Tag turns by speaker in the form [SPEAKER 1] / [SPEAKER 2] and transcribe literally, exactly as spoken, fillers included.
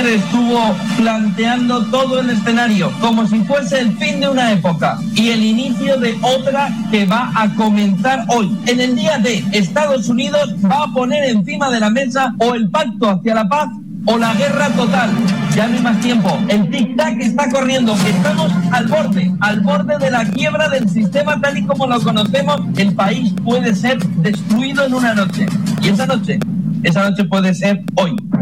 [SPEAKER 1] ayer estuvo planteando todo el escenario como si fuese el fin de una época y el inicio de otra que va a comenzar hoy. En el día de Estados Unidos va a poner encima de la mesa o el pacto hacia la paz o la guerra total. Ya no hay más tiempo. El tic-tac está corriendo. Estamos al borde, al borde de la quiebra del sistema tal y como lo conocemos. El país puede ser destruido en una noche. Y esa noche, esa noche puede ser hoy.